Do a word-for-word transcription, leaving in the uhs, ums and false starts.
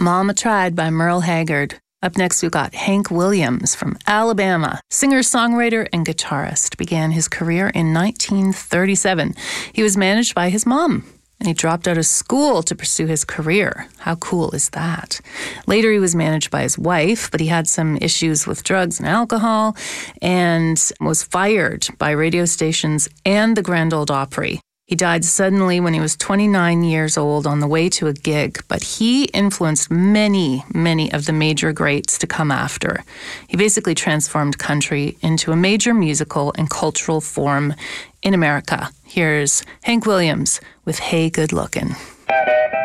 Mama Tried by Merle Haggard. Up next, we've got Hank Williams from Alabama. Singer-songwriter and guitarist, began his career in nineteen thirty-seven. He was managed by his mom, and he dropped out of school to pursue his career. How cool is that? Later, he was managed by his wife, but he had some issues with drugs and alcohol and was fired by radio stations and the Grand Ole Opry. He died suddenly when he was twenty-nine years old on the way to a gig, but he influenced many, many of the major greats to come after. He basically transformed country into a major musical and cultural form in America. Here's Hank Williams with Hey Good Lookin'.